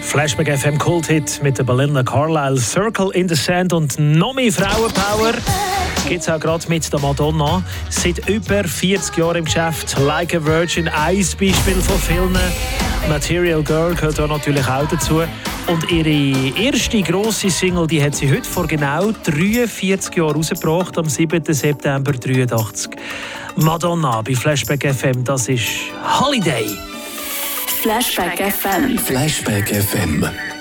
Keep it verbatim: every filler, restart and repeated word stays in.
Flashback F M Kult-Hit mit der Belinda Carlisle, Circle in the Sand und noch mehr Frauenpower gibt es auch gerade mit der Madonna. Seit über vierzig Jahren im Geschäft, Like a Virgin, ein Beispiel von vielen. Material Girl gehört auch natürlich auch dazu. Und ihre erste grosse Single, die hat sie heute vor genau dreiundvierzig Jahren rausgebracht, am siebten September neunzehnhundertdreiundachtzig. Madonna bei Flashback F M, das ist Holiday. Flashback F M. Flashback F M.